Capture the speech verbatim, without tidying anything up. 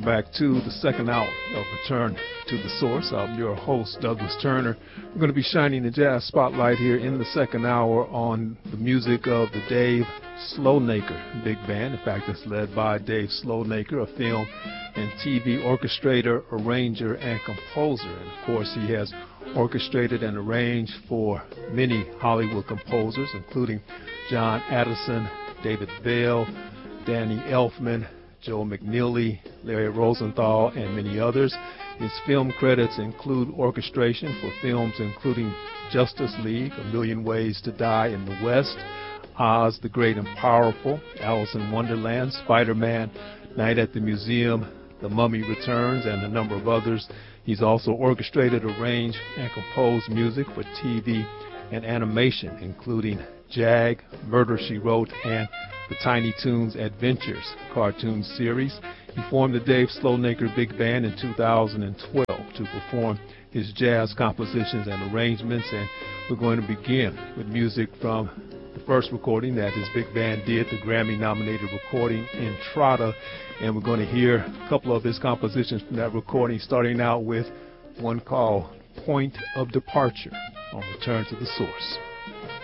back to the second hour of Return to the Source. I'm your host, Douglas Turner. We're going to be shining the jazz spotlight here in the second hour on the music of the Dave Slownaker Big Band. In fact, it's led by Dave Slownaker, a film and T V orchestrator, arranger, and composer. And of course, he has orchestrated and arranged for many Hollywood composers, including John Addison, David Bell, Danny Elfman, Joe McNeely, Larry Rosenthal, and many others. His film credits include orchestration for films including Justice League, A Million Ways to Die in the West, Oz the Great and Powerful, Alice in Wonderland, Spider-Man, Night at the Museum, The Mummy Returns, and a number of others. He's also orchestrated, arranged, and composed music for T V and animation, including Jag, Murder, She Wrote, and the Tiny Toons Adventures cartoon series. He formed the Dave Slownaker Big Band in two thousand twelve to perform his jazz compositions and arrangements, and we're going to begin with music from the first recording that his big band did, the Grammy-nominated recording Entrada, and we're going to hear a couple of his compositions from that recording, starting out with one called Point of Departure on Return to the Source.